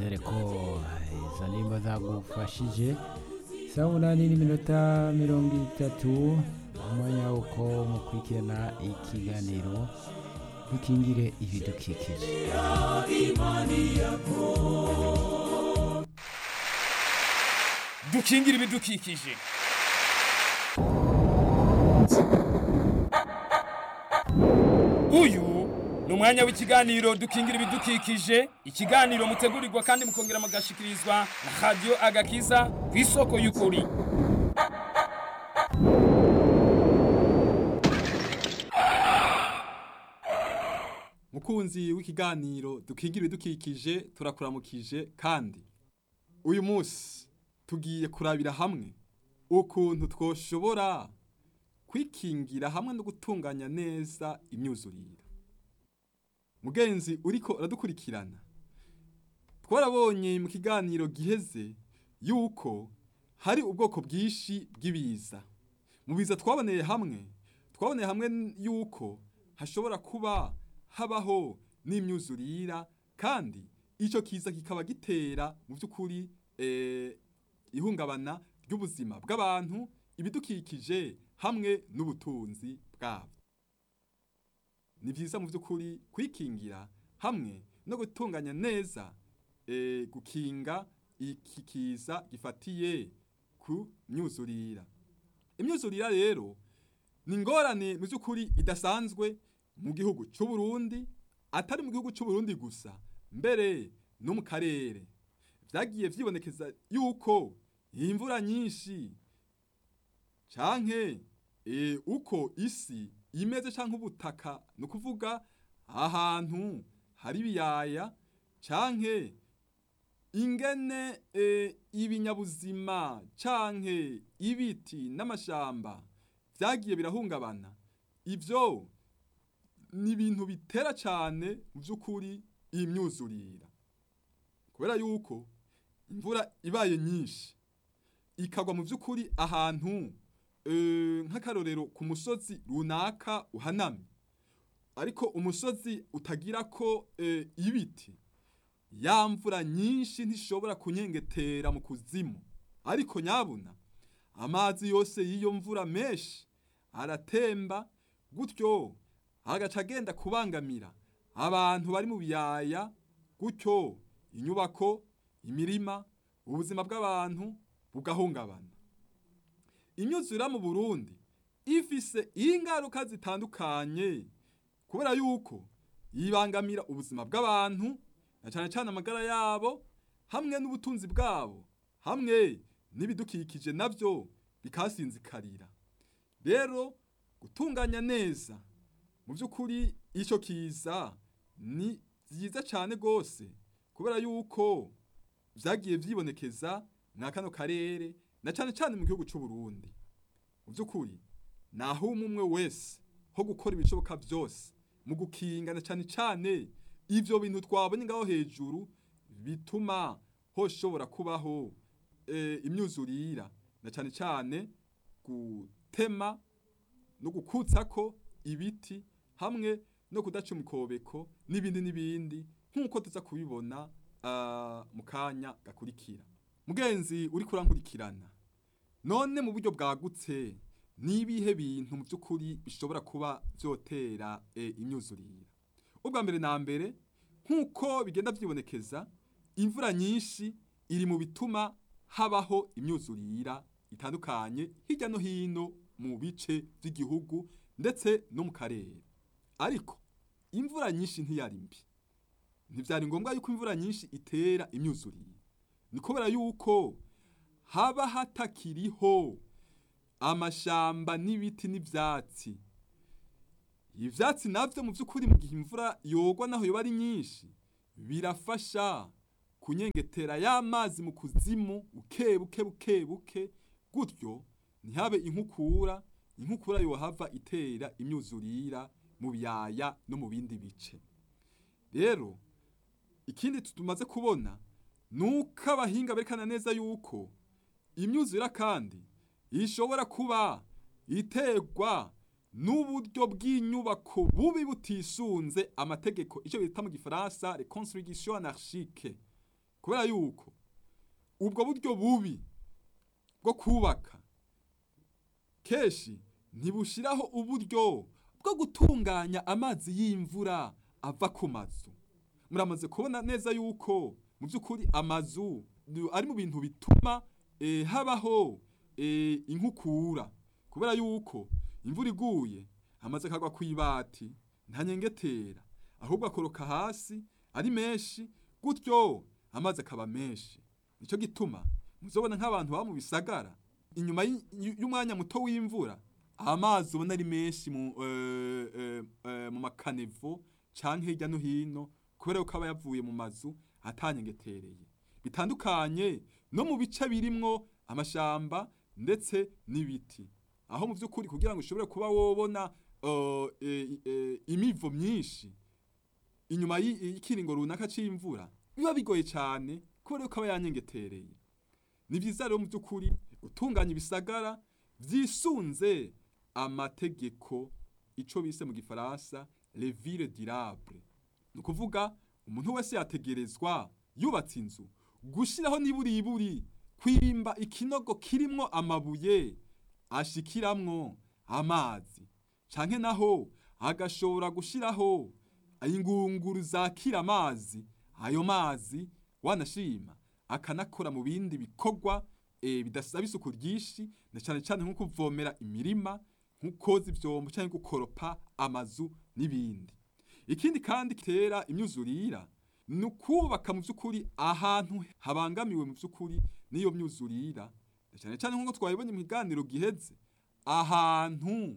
nizere ko izo nimba zagufashije. Saa munani n'iminota 30 umwanya wuko mukurikirana ikiganiro dukingire ibidukikije. Dukingire ibidukikije. Uyu ni umwanya w'ikiganiro dukingira ibidukikije, ikiganiro mutegurirwa kandi mukongera mugashikirizwa na Radio Agakiza ku isoko y'ukuri. Mukunzi w'ikiganiro dukingira ibidukikije turakuramukije kandi uyu munsi tugiye kurabira hamwe ukuntu twoshobora kwikingira hamwe no gutunganya neza imyuzurire. Mugenzi uriko uradukurikirana, twarabonye mu kiganiro giheze yuko hari ubwoko bwinshi bw'ibiza. Mu biza twaboneye hamwe yuko hashobora kuba habaho n'imyuzurira, kandi ico kiza kikaba gitera mu by'ukuri ihungabana ry'ubuzima bw'abantu, ibidukikije hamwe n'ubutunzi bwabo. Ni vyiza mu by'ukuri kwikingira hamwe no gutunganya neza gukinga iki kiza gifatiye ku myuzurira. Imyuzurira rero ni ingorane mu by'ukuri idasanzwe mu gihugu cy'u Burundi, atari mu gihugu cy'u Burundi gusa, mbere no mu karere. Vyagiye vyibonekeza yuko imvura nyinshi canke uko isi imeze canke ubutaka, no kuvuga ahantu hari ibiyaya canke ingene ibinyabuzima canke ibiti n'amashamba vyagiye birahungabana. Ivyo ni ibintu bitera cane mu by'ukuri imyuzurira, kubera yuko imvura ibaye nyinshi ikagwa mu by'ukuri ahantu nk'akarorero ku musozi runaka uhanamye, ariko umusozi utagira ko ibiti, ya mvura nyinshi ntishobora kunyengetera mu kuzimu, ariko nyabuna amazi yose y'iyo mvura menshi aratemba, gutyo agaca agenda kubangamira abantu bari mu biyaya, gutyo inyubako, imirima, ubuzima bw'abantu bugahungabana. Imyuzurira mu Burundi ifise ingaruka zitandukanye, kubera yuko yibangamira ubuzima bw'abantu na cyane cyane amagara yabo, hamwe n'ubutunzi bwabo, hamwe n'ibidukikije navyo bikasinzikarira. Rero gutunganya neza mu by'ukuri ico kiza ni vyiza cyane gose, kubera yuko vyagiye vyibonekeza mwa kano karere na cyane cyane mu gihugu cy'u Burundi. Mu by'ukuri naho umwe wese ho gukora ibishoboka byose mu gukinga na cyane cyane ivyo bintu twabonye ngaho hejuru bituma hoshobora kubaho imyuzurira, na cyane cyane gutema no gukutsako ibiti hamwe no kudaca imikobeko n'ibindi nk'uko tuza kubibona mu kanya gakurikira. Mugenzi uri kurankurikirana, none mu buryo bwagutse nibihe bintu mu by'ukuri bishobora kuba vyotera imyuzurira? Ubwa mbere na mbere, nk'uko bigenda vyibonekeza, imvura nyinshi iri mu bituma habaho imyuzurira itandukanye hirya no hino mu bice by'igihugu ndetse no mu karere. Ariko imvura nyinshi ntiyari mbi, ntivyari ngombwa yuko imvura nyinshi itera imyuzurire. Ni kubera yuko haba hatakiriho amashamba n'ibiti n'ivyatsi. Ivyatsi navyo mu by'ukuri mu gihe imvura yogwa naho yoba ari nyinshi, birafasha kunyengetera y'amazi mu kuzimu buke, gutyo ntihabe inkukura yohava itera imyuzurira mu biyaya no mu bindi bice. Rero ikindi tumaze kubona nuko abahinga berekana neza yuko imyuzurira kandi ishobora kuba iterwa n'uburyo bw'inyubako bubi butisunze amategeko, icyo bita mu gifaransa reconstruction anarchique. kubera yuko ubwo buryo bubi bwo kubaka kenshi ntibushiraho uburyo bwo gutunganya amazi y'imvura ava ku mazu. Muramaze kubona neza yuko mu by'ukuri amazu ari mu bintu bituma habaho inkukura, kubera yuko imvura iguye amazi akagwa ku ibati ntanyengetera, ahubwo akoroka hasi ari menshi, gutyo amazi akaba menshi. Nico gituma muzobona nk'abantu baba mu bisagara, inyuma y'umwanya muto w'imvura amazi ubona ari menshi mu makanevo canke hirya no hino, kubera yuko aba yavuye mu mazu atanyengetereye. Bitandukanye no mu bice birimwo amashamba ndetse n'ibiti, aho mu by'ukuri kugira ngo ushobore kuba wobona imivo myinshi inyuma y'ikiringo runaka c'imvura biba bigoye cyane, kubera yuko aba yanyengetereye. Ni vyiza rero mu by'ukuri gutunganya ibisagara vyisunze amategeko, ico bise mu gifaransa les villes durables. Ni ukuvuga umuntu wese yategerezwa yubatse inzu gushiraho niburiburi kwimba ikinogo kirimwo amabuye ashikiramwo amazi, canke naho agashobora gushiraho ingunguru zakira amazi. Ayo mazi wanashima akanakora mu bindi bikorwa bidasaba isuku ryinshi, na cyane cyane nko kuvomera imirima, nkukoza ivyombo canke gukoropa amazu n'ibindi. Ikindi kandi kitera imyuzurira ni ukubaka mu by'ukuri ahantu habangamiwe mu by'ukuri n'iyo myuzurira, cyane cyane nk'uko twabibonye mu kiganiro giheze, ahantu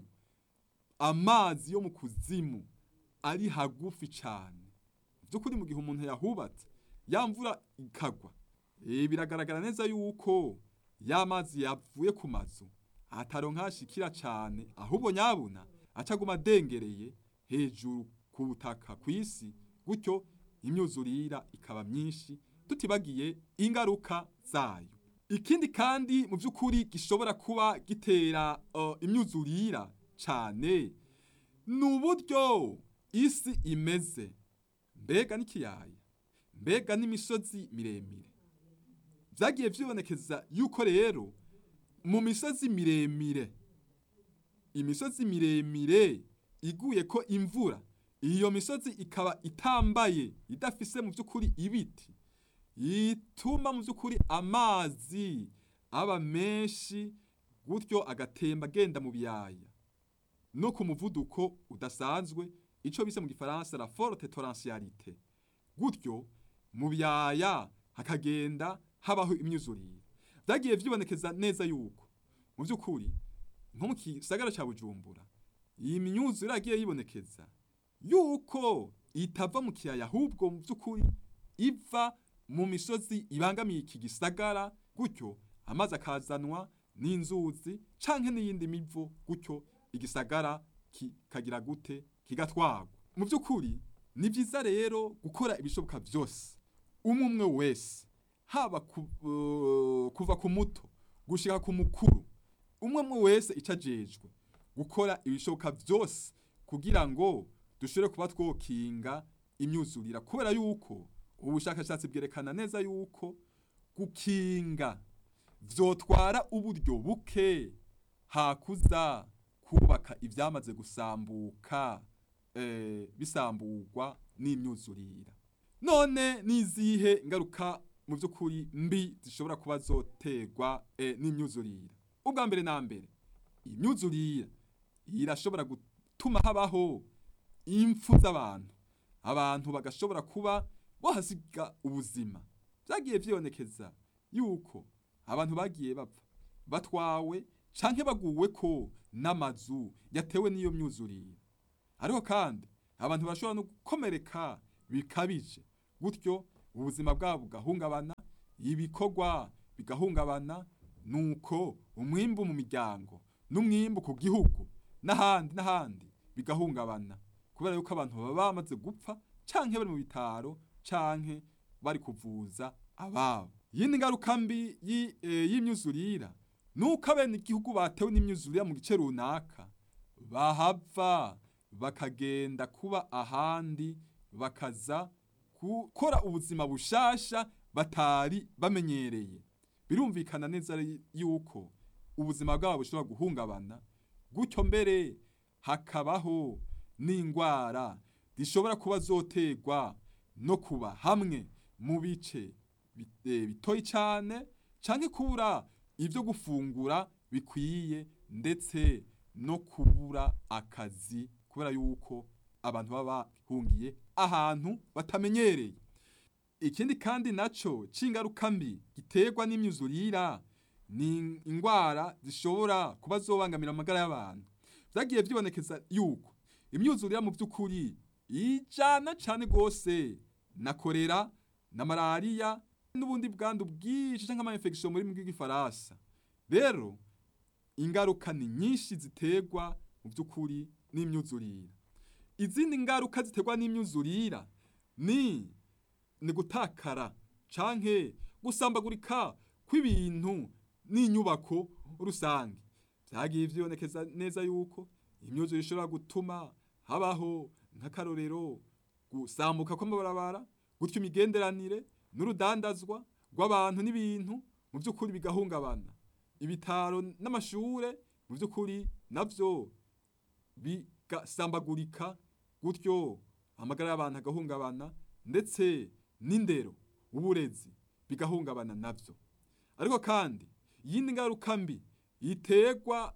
amazi yo mu kuzimu ari hagufi cyane. By'ukuri mu gihe umuntu yahubatse yamvura ikagwa, biragaragara neza yuko y'amazi yavuye ku mazu ataronka hashikira cyane, ahubwo nyabuna acaguma adengereye hejuru ku butaka kw'isi, gutyo imyuzurira ikaba myinshi, tutibagiye ingaruka zayo. Ikindi kandi mu by'ukuri gishobora kuba gitera imyuzurira cyane ni uburyo isi imeze, mbega n'ikiyaya, mbega n'imisozi miremire. Vyagiye vyibonekeza yuko rero mu misozi miremire, imisozi miremire iguye ko imvura, iyo misozi ikaba itambaye idafise mu by'ukuri ibiti, ituma mu by'ukuri amazi aba menshi, gutyo agatemba agenda mu biyaya no ku muvuduko udasanzwe, ico bise mu gifaransa la forte torrentialité. Gutyo mu biyaya hakagenda habaho imyuzurire. Vyagiye vyibonekeza neza yuko mu by'ukuri nko mu gisagara ca Bujumbura iyi myuzurire yagiye yibonekeza yuko itava mu kiyaya, ahubwo mu by'ukuri iva mu misozi ibangamiye iki gisagara, gutyo amazi akazanwa n'inzuzi canke n'iyindi mivo, gutyo igisagara kikagira gute, kigatwagwa. Mu by'ukuri ni vyiza rero gukora ibishoboka vyose, umwe wese haba kuva ku muto gushika ku mukuru, umwe wese icajejwe gukora ibishoboka vyose kugira ngo dushobore kuba twokinga imyuzurira, kubera yuko ubushakashatsi bwerekana neza yuko gukinga vyotwara uburyo buke hakuza kubaka ivyamaze gusambuka bisamburwa n'imyuzurira. None nizihe ngaruka mu by'ukuri mbi zishobora kuba zoterwa n'imyuzurira? Ubwa mbere na mbere, imyuzurira irashobora gutuma habaho impfu z'abantu, abantu bagashobora kuba bohasiga ubuzima. Vyagiye vyibonekeza yuko abantu bagiye bapfa batwawe canke baguwe ko n'amazu yatewe n'iyo myuzurire, ariko kandi abantu bashobora no gukomereka bikabije, gutyo ubuzima bwabo bugahungabana, ibikorwa bigahungabana, nuko umwimbu mu miryango n'umwimbu ku gihugu n'ahandi bigahungabana, kubera yuko abantu baba bamaze gupfa canke bari mu bitaro canke bari kuvuza ababo. Yindi ngaruka mbi y'imyuzurira nuko abene igihugu batewe n'imyuzurira mu gice runaka bahava bakagenda kuba ahandi, bakaza gukora ubuzima bushasha batari bamenyereye. Birumvikana neza yuko ubuzima bwabo bushobora guhungabana, gutyo mbere hakabaho n'indwara zishobora kuba zoterwa no kuba hamwe mu bice bitoyi cyane canke kubura ibyo gufungura bikwiye, ndetse no kubura akazi kubera yuko abantu baba bahungiye ahantu batamenyereye. Ikindi kandi naco c'ingaruka mbi giterwa n'imyuzurira ni indwara zishobora kuba zobangamira amagara y'abantu. Vyagiye vyibonekeza yuko imyuzurira mu by'ukuri ijana cyane gose na kolera na malaria n'ubundi bwandu bwinshi cyangwa ama-infection muri bw'igifaransa. Rero ingaruka ni nyinshi ziterwa mu by'ukuri n'imyuzurira. Izindi ngaruka ziterwa n'imyuzurira ni gutakara canke gusambagurika kw'ibintu n'inyubako rusange. Vyagiye vyibonekeza neza yuko imyuzurira ishobora gutuma habaho nk'akarorero gusambuka kw'amabarabara, gutyo imigenderanire n'urudandazwa rw'abantu n'ibintu mu by'ukuri bigahungabana. Ibitaro n'amashure mu by'ukuri navyo bigasambagurika, gutyo amagara y'abantu agahungabana, ndetse n'indero, uburezi bigahungabana navyo. Ariko kandi yindi ngaruka mbi iterwa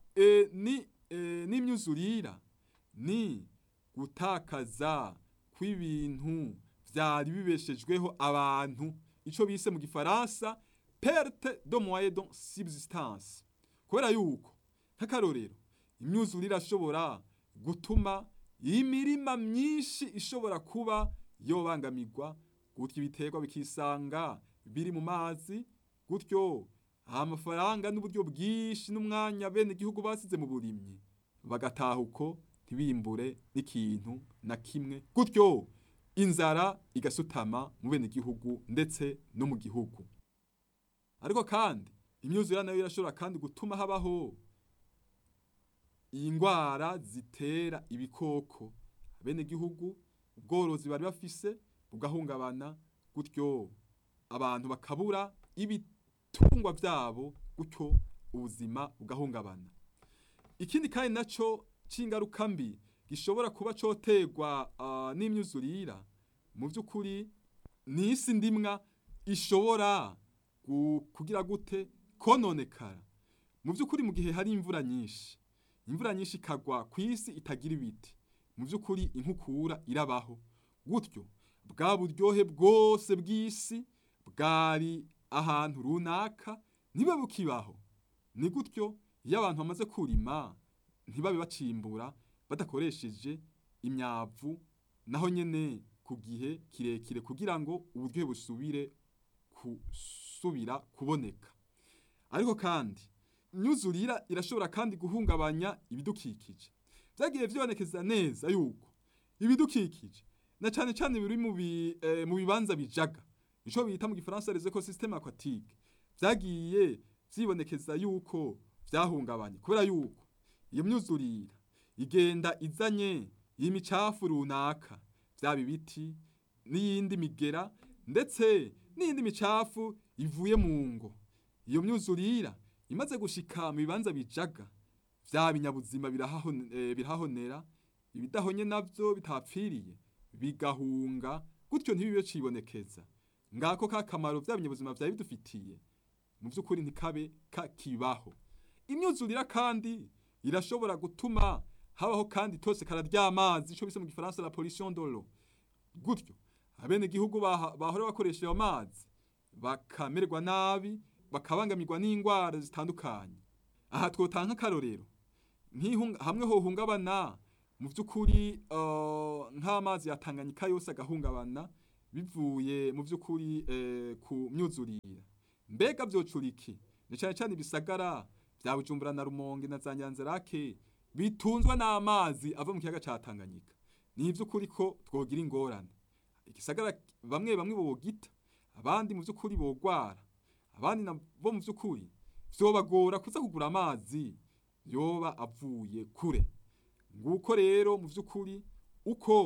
n'imyuzurira ni gutakaza kw'ibintu vyari bibeshejweho abantu, ico bise mu gifaransa perte de moyens de subsistance. Kubera yuko nk'akarorero imyuzurira ashobora gutuma imirima myinshi ishobora kuba yobangamirwa, gutyo ibiterwa bikisanga biri mu mazi, gutyo amafaranga n'uburyo bwinshi n'umwanya bene igihugu basize mu burimyi bagataha uko ntibimbure n'ikintu na kimwe, gutyo inzara igasutama mu bene igihugu ndetse no mu gihugu. Ariko kandi imyuzurira nayo irashobora kandi gutuma habaho indwara zitera ibikoko, bene igihugu ubworozi bari bafise bugahungabana, gutyo abantu bakabura ibitungwa vyabo, gutyo ubuzima bugahungabana. Ikindi kandi naco c'ingaruka mbi gishobora kuba coterwa n'imyuzurira mu by'ukuri ni isi ndimwa ishobora kugira gute kononekara. Mu by'ukuri mu gihe hari imvura nyinshi ikagwa ku isi itagira ibiti, mu by'ukuri inkukura irabaho, gutyo bwa buryohe bwose bw'isi bwari ahantu runaka niba bukibaho. Ni gutyo iyo abantu bamaze kurima ntibabe bacimbura badakoresheje imyavu naho nyene ku gihe kirekire kugira ngo uburyohe busubire kuboneka. Ariko kandi imyuzurira irashobora kandi guhungabanya ibidukikije. Vyagiye vyibonekeza neza yuko ibidukikije na cane cane biri mu bibanza bijaga, ico bita mu gifaransa les écosystèmes aquatiques, vyagiye vyibonekeza yuko vyahungabanye kubera yuko iyo myuzurira igenda izanye imicafu runaka, vyaba ibiti n'iyindi migera ndetse n'iyindi micafu ivuye mu ngo. Iyo myuzurira imaze gushika mu bibanza bijaga, vya binyabuzima birahonera, ibidahonye navyo bitapfiriye bigahunga, gutyo ntibibe cibonekeza. Ngako ka kamaro vya binyabuzima vyari bidufitiye mu by'ukuri ntikabe kakibaho. Imyuzurira kandi irashobora gutuma habaho kandi tose kararyamazi, ico bise mu gifaransa la pollution de l'eau, gutyo abene gihugu bahora bakoresha ayo mazi bakamererwa nabi, bakabangamirwa n'indwara zitandukanye. Aha twotanka akarorero hamwe hohungabana mu by'ukuri nk'amazi ya Tanganyika yose agahungabana bivuye mu by'ukuri ku myuzurira. Mbega vyocuriki ni cyane cyane ibisagara vya Bujumbura na Rumonge na za Nyanzarake bitunzwa n'amazi ava mu kiyaga ca Tanganyika. Ni ivy'ukuri ko twogira ingorane. Igisagara bamwe bogita, abandi mu by'ukuri bogwara, abandi bo mu by'ukuri vyobagora kuza kugura amazi yoba avuye kure. Nguko rero mu by'ukuri uko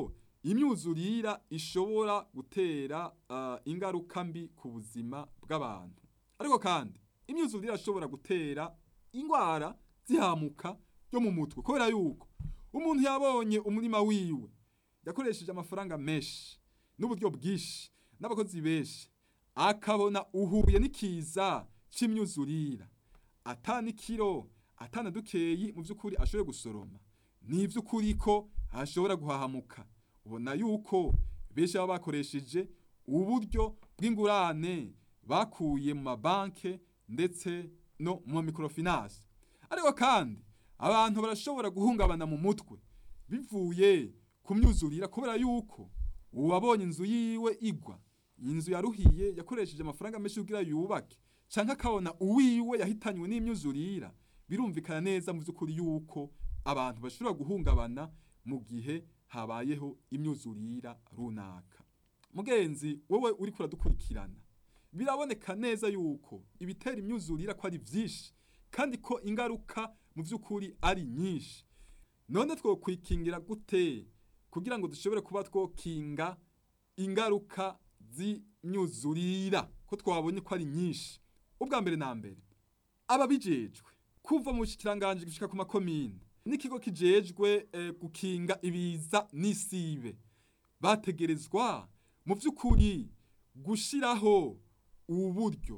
imyuzurira ishobora gutera ingaruka mbi ku buzima bw'abantu. Ariko kandi imyuzurira ashobora gutera indwara zihamuka yo mu mutwe, kubera yuko umuntu yabonye umurima wiwe yakoresheje amafaranga menshi n'uburyo bwinshi n'abakozi benshi, akabona uhuye n'ikiza c'imyuzurira, atana ikiro atana dukeyi mu by'ukuri ashoboye gusoroma, ni iby'ukuri ko ashobora guhahamuka. Ubona yuko benshi baba bakoresheje uburyo bw'ingurane bakuye mu mabanke ndetse no mu microfinance. Ariko kandi abantu barashobora guhungabana mu mutwe bivuye ku myuzurira, kubera yuko uwabonye inzu yiwe igwa, inzu yaruhiye yakoresheje amafaranga menshi kugira yubake, canke akabona uwiwe yahitanywe n'imyuzurira, birumvikana neza mu by'ukuri yuko abantu bashobora guhungabana mu gihe habayeho imyuzurira runaka. Mugenzi wowe uri kuradukurikirana, biraboneka neza yuko ibitera imyuzurira ko ari byinshi kandi ko ingaruka mu by'ukuri ari nyinshi. None twokwikingira gute kugira ngo dushobore kuba twokinga ingaruka z'imyuzurira ko twabonye ko ari nyinshi? Ubwa mbere na mbere, ababijejwe kuva mu bushikiranganje gushika ku makomine n'ikigo kijejwe gukinga ibiza n'isibe bategerezwa mu by'ukuri gushiraho uburyo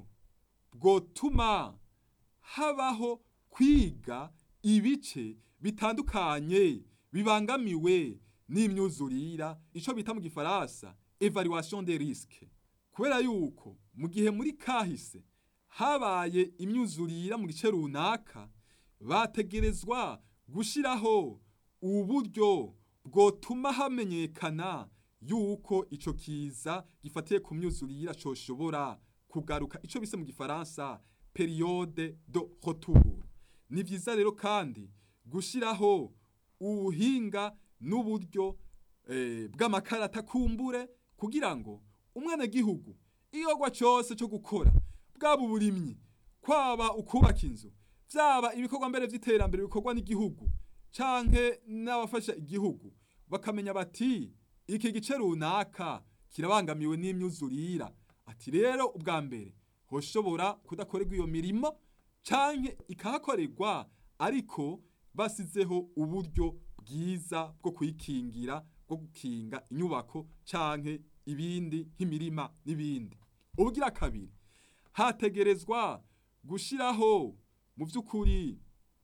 bwotuma habaho kwiga ibice bitandukanye bibangamiwe n'imyuzurira, ico bita mu gifaransa evaluation des risques. Kubera yuko mu gihe muri kahise habaye imyuzurira mu gice runaka, bategerezwa gushiraho uburyo bwotuma hamenyekana yuko ico kiza gifatiye ku myuzurira coshobora kugaruka, ico bise mu gifaransa periode de retour. Ni vyiza rero kandi gushiraho ubuhinga n'uburyo bw'amakarata kumbure, kugira ngo umwana gihugu iyogwa cyose cyo gukora, bwaba uburimyi, kwaba ukubaka inzu, byaba ibikorwa mbere vy'iterambere bikorwa n'igihugu canke n'abafasha igihugu, bakamenya bati iki gice runaka kirabangamiwe n'imyuzurira, ati rero ubwa mbere hoshobora kudakorerwa iyo mirimo canke ikahakorerwa, ariko basizeho uburyo bwiza bwo kwikingira, bwo gukinga inyubako canke ibindi nk'imirima n'ibindi. Ubugira kabiri, hategerezwa gushiraho mu by'ukuri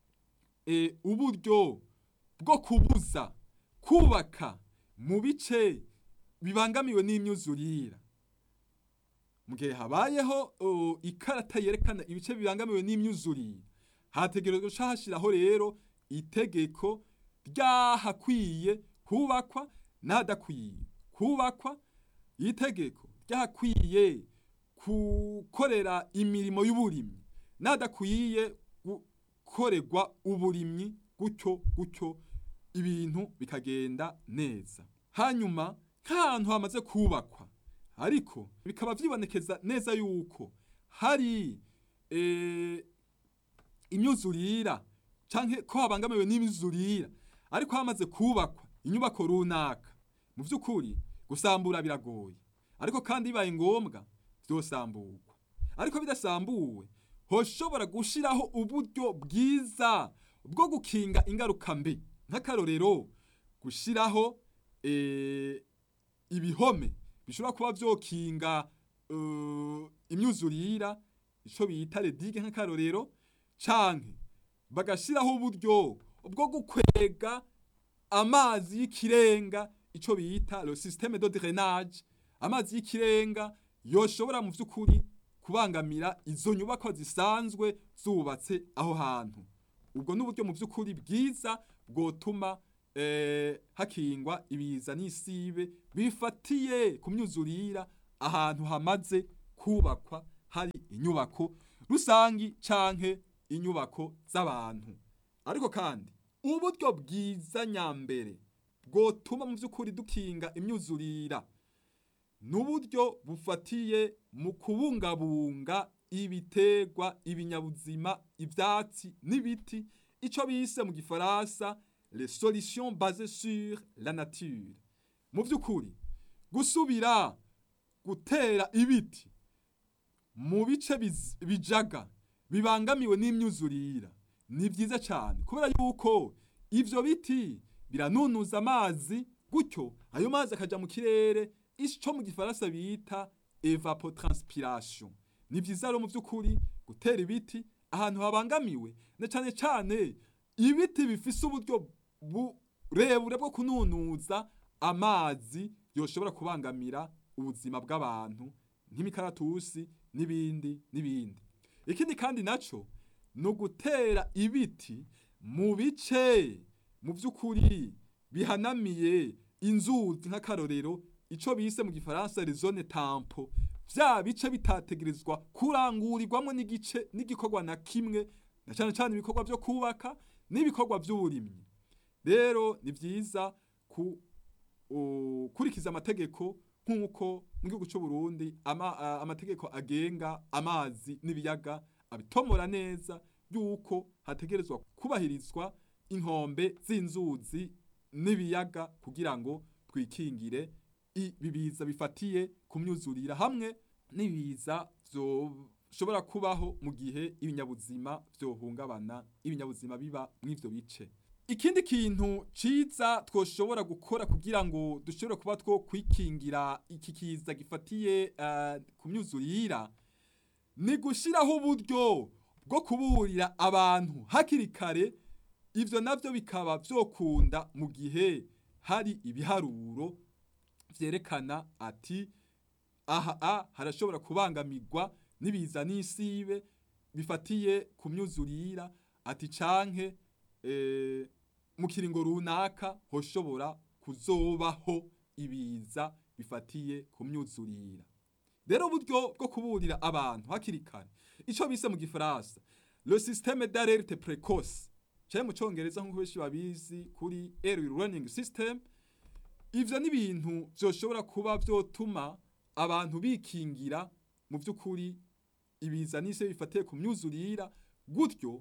uburyo bwo kubuza kubaka mu bice bibangamiwe n'imyuzurira. Mu gihe habayeho ikarata yerekana ibice bibangamiwe n'imyuzurira, hategerezwa hashiraho rero itegeko ryahakwiye kubakwa n'adakwiye kubakwa, itegeko ryahakwiye gukorera imirimo y'uburimyi n'adakwiye gukorerwa uburimyi, gutyo gutyo ibintu bikagenda neza. Hanyuma nk'ahantu hamaze kubakwa ariko bikaba vyibonekeza neza yuko hari imyuzurira canke ko habangamiwe n'imyuzurira, ariko hamaze kubakwa inyubako runaka, mu by'ukuri gusambura biragoye, ariko kandi bibaye ngombwa vyosamburwa. Ariko bidasambuwe hoshobora gushiraho uburyo bwiza bwo gukinga ingaruka mbi, nk'akarorero gushiraho ibihome bishobora kuba vyokinga imyuzurira, ico bita digue nk'akarorero, canke bagashiraho uburyo bwo gukwega amazi y'ikirenga, ico bita le système de drainage. Amazi y'ikirenga yoshobora mu vy'ukuri kubangamira izo nyubako zisanzwe zubatse aho hantu. Ubwo n'uburyo mu vy'ukuri bwiza bwotuma hakingwa ibiza n'isibe bifatiye ku myuzurira ahantu hamaze kubakwa hari inyubako rusangi canke inyubako z'abantu. Ariko kandi uburyo bwiza nyambere bwotuma mu by'ukuri dukinga imyuzurira n'uburyo bufatiye mu kubungabunga ibitegwa, ibinyabuzima, ivyatsi n'ibiti, ico bise mu gifaransa les solutions basées sur la nature. mu by'ukuri gusubira gutera ibiti mu bice bijaga bibangamiwe n'imyuzurira ni byiza cyane kubera yuko ivyo biti biranunuza amazi gutyo ayo mazi akaja mu kirere ico mu gifaransa bita evapotranspiration. Ni byiza rero mu by'ukuri gutera ibiti ahantu habangamiwe na cyane cyane ibiti bifise uburyo burebure bwo kununuza amazi yoshobora kubangamira ubuzima bw'abantu nk'imikaratusi n'ibindi. Ikindi kandi naco no gutera ibiti mu bice mu by'ukuri bihanamiye inzuzi nk'akarorero ico bise mu gifaransa les zones tampons, vya bice bitategerezwa kurangurirwamo n'igikorwa na kimwe na cyane cyane ibikorwa byo kubaka n'ibikorwa by'uburimyi. Rero ni byiza kurikiza amategeko nk'uko mu gihugu cy'u Burundi amategeko agenga amazi n'ibiyaga abitomora neza yuko hategerezwa kubahirizwa inkombe z'inzuzi n'ibiyaga kugira ngo twikingire ibiza bifatiye ku myuzurira hamwe n'ibiza byoshobora kubaho mu gihe ibinyabuzima byohungabana, ibinyabuzima biba mw'ivyo bice. Ikindi kintu ciza twoshobora gukora kugira ngo dushobore kuba two kwikingira iki kiza gifatiye ku myuzurira ni gushiraho uburyo bwo kuburira abantu hakiri kare. Ivyo navyo bikaba vyokunda mu gihe hari ibiharuro vyerekana ati aha harashobora kubangamirwa n'ibiza n'isibe bifatiye ku myuzurira ati canke mu kiringo runaka hoshobora kuzobaho ibiza bifatiye ku myuzurira. Rero uburyo bwo kuburira abantu hakiri kare ico bise mu gifaransa le système d'alerte précoce cyane mu congereza nk'uko benshi babizi kuri early warning system. Ivyo ni ibintu vyoshobora kuba vyotuma abantu bikingira mu by'ukuri ibiza n'ise bifatiye ku myuzurira gutyo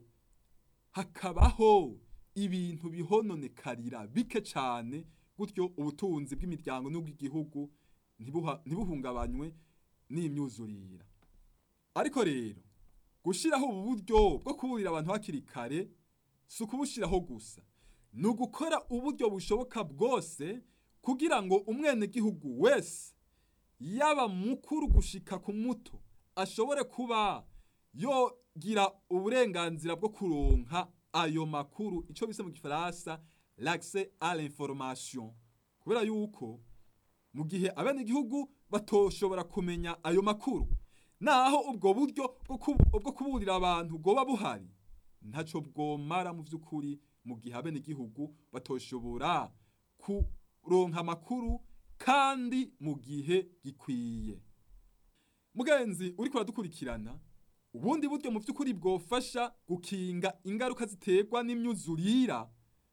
hakabaho ibintu bihononekarira bike cyane gutyo ubutunzi bw'imiryango n'ubw'igihugu ntibuhungabanywe n'imyuzurira. Ariko rero gushiraho ubu buryo bwo kuburira abantu hakiri kare si ukubushiraho gusa, ni ugukora uburyo bushoboka bwose kugira ngo umwenegihugu wese yaba mukuru gushika ku muto ashobore kuba yogira uburenganzira bwo kuronka ayo makuru ico bise mu gifaransa l'accès à l'information. Kubera yuko mu gihe abenegihugu batoshobora kumenya ayo makuru naho ubwo buryo bwo kuburira abantu bwoba buhari ntaco bwomara mu vy'ukuri mu gihe abenegihugu batoshobora kuronka amakuru kandi mu gihe gikwiye. Mugenzi uriko uradukurikirana, ubundi buryo mu vy'ukuri bwofasha gukinga ingaruka ziterwa n'imyuzurira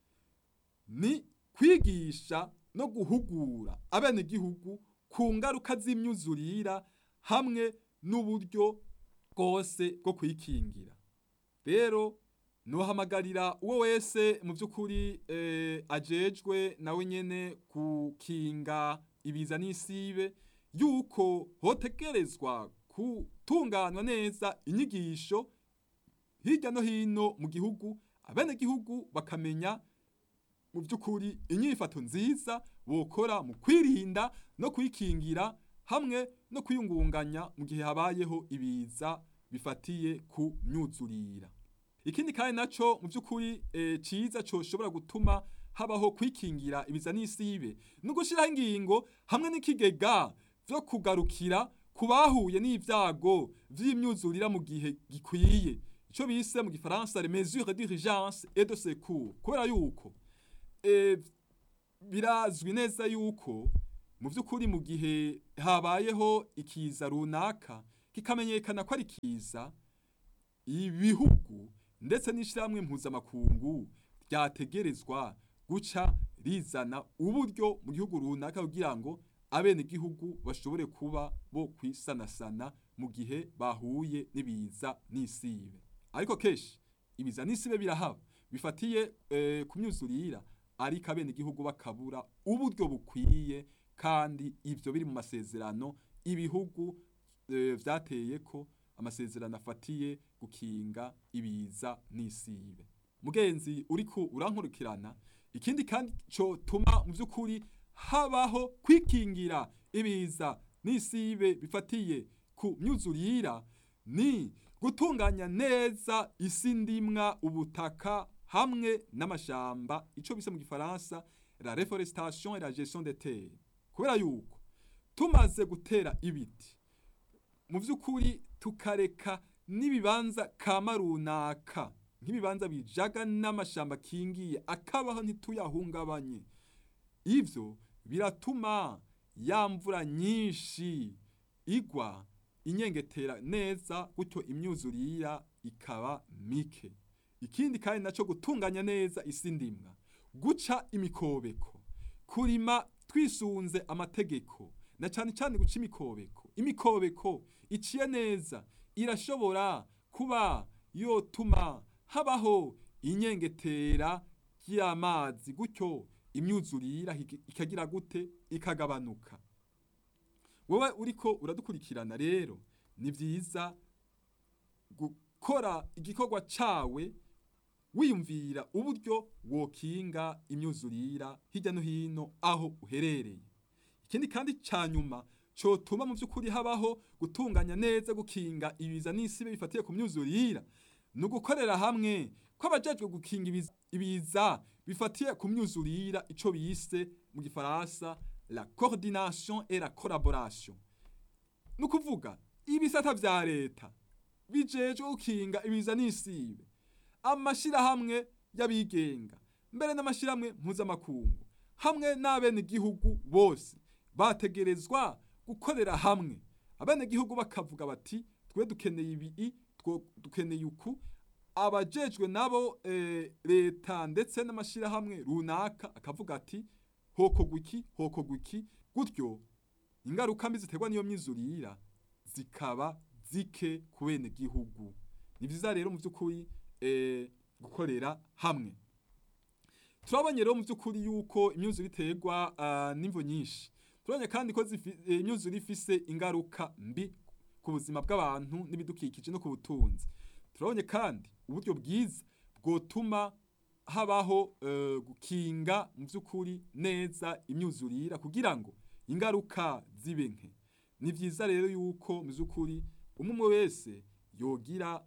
ni kwigisha no guhugura abenegihugu ku ngaruka z'imyuzurira hamwe n'uburyo bwose bwo kwikingira. Rero nohamagarira uwo wese mu by'ukuri ajejwe nawe nyene kukinga ibiza n'isibe yuko hotegerezwa kutunganwa neza inyigisho hirya no hino mu gihugu, abenegihugu bakamenya mu by'ukuri inyifato nziza bokora mu kwirinda no kwikingira hamwe no kwiyungunganya mu gihe habayeho ibiza bifatiye ku myuzurira. Ikindi kandi naco mu by'ukuri ciza coshobora gutuma habaho kwikingira ibiza n'isibe no gushiraho ingingo hamwe n'ikigega vyo kugarukira kubahuye n'ivyago vy'imyuzurira mu gihe gikwiye, ico bise mu gifaransa les mesures d'urgence et de secours. Kubera yuko birazwi neza yuko mu by'ukuri mu gihe habayeho ikiza runaka kikamenyekana ko ari kiza, ibihugu ndetse n'ishyirahamwe mpuzamakungu ryategerezwa guca rizana uburyo mu gihugu runaka kugira ngo abenegihugu bashobore kuba bo kwisanasana mu gihe bahuye n'ibiza n'isibe. Ariko kenshi ibiza n'isibe birahaba bifatiye ku myuzurira, ariko abenegihugu bakabura uburyo bukwiye, kandi ivyo biri mu masezerano ibihugu vyateye ko amasezerano afatiye gukinga ibiza n'isibe. Mugenzi uriko urankurikirana, ikindi kandi cyo tuma mu by'ukuri habaho kwikingira ibiza n'isibe bifatiye ku myuzurira ni gutunganya neza isi ndimwa, ubutaka hamwe n'amashamba, ico bise mu gifaransa la reforestation et la gestion des terres. Kubera yuko tumaze gutera ibiti mu by'ukuri tukareka n'ibibanza kama runaka nk'ibibanza bijaga n'amashamba kingiye akabaho ntituyahungabanye, ivyo biratuma ya mvura nyinshi igwa inyengetera neza, gutyo imyuzurira ikaba mike. Ikindi kandi naco gutunganya neza isi ndimwa, guca imikobeko, kurima twisunze amategeko, na cyane cyane guca imikobeko iciye neza irashobora kuba yotuma habaho inyengetera y'amazi, gutyo imyuzurira ikagira gute ikagabanuka. Wowe uriko uradukurikirana rero, ni vyiza gukora igikorwa cawe wiyumvira uburyo wokinga imyuzurira hirya no hino aho uherereye. Ikindi kandi canyuma cotuma mu by'ukuri habaho gutunganya neza gukinga ibiza n'isibe bifatiye ku myuzurira, no gukorera hamwe kw'abajejwe gukinga ibiza bifatiye ku myuzurira, ico bise mu gifaransa la coordination et la collaboration. Nukuvuga ibisata vya leta bijejwe gukinga ibiza n'isibe, amashirahamwe y'abigenga, mbere n'amashirahamwe mpuzamakungu hamwe n'abenegihugu bose bategerezwa gukorera hamwe. Abenegihugu bakavuga bati twe dukeneye ibi, dukeneye uku, abajejwe nabo leta ndetse n'amashirahamwe runaka akavuga ati hokogwa iki, gutyo ingaruka mbi ziterwa niyo myizurira zikaba zike ku benegihugu. Ni vyiza rero mu by'ukuri gukorera hamwe. Turabonye rero mu by'ukuri yuko imyuzure iterwa n'imvo nyinshi. Turabonye kandi ko imyuzure ifise ingaruka mbi ku buzima bw'abantu n'ibidukikije no ku butunzi. Turabonye kandi uburyo bwiza bwotuma habaho gukinga mu by'ukuri neza imyuzurira kugira ngo ingaruka zibe nke. Ni vyiza rero yuko mu by'ukuri umwe wese yogira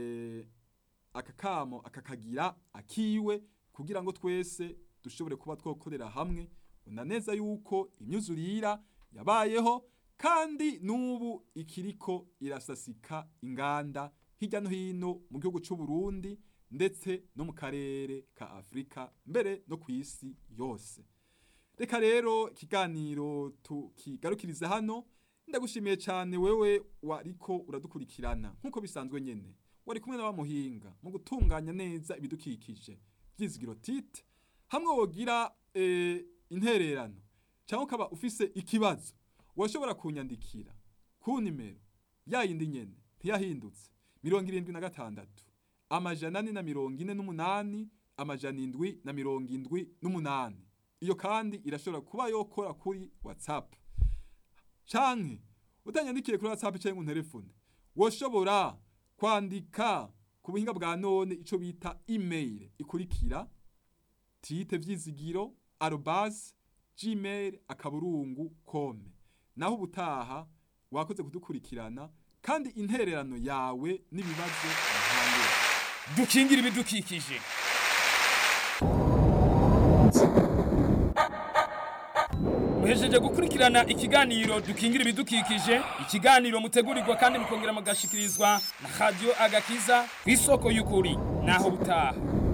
akakamo akakagira akiwe kugira ngo twese dushobore kuba twokorera hamwe. Una neza yuko imyuzurira yabayeho kandi n'ubu ikiriko irasasika inganda hirya no hino mu gihugu c'u Burundi ndetse no mu karere ka Afrika, mbere no kw'isi yose. Reka rero ikiganiro tukigarukiriza hano. Ndagushimiye cyane wewe wariko uradukurikirana, nkuko bisanzwe nyene wari kumwe n'abamuhinga mu gutunganya neza ibidukikije. Vyizigiro Tite, hamwe wogira intererano cyangwa ukaba ufise ikibazo, washobora kunyandikira ku nimero yayindi nyene ntiyahindutse 76 448 778. Iyo kandi irashobora kuba yokora kuri WhatsApp, canke utanyandikiye kuri WhatsApp cyangwa telefone, woshobora kwandika ku buhinga bwa none ico bita email ikurikira titevyizigiro@gmail.com. Naho ubutaha wakoze kudukurikirana, kandi intererano yawe n'ibibazo bihambaye. Dukingira ibidukikije. Muhejeje gukurikirana ikiganiro dukingira ibidukikije, ikiganiro mutegurirwa kandi mukongera mugashikirizwa na Radio Agakiza kw'isoko y'ukuri. Naho ubutaha.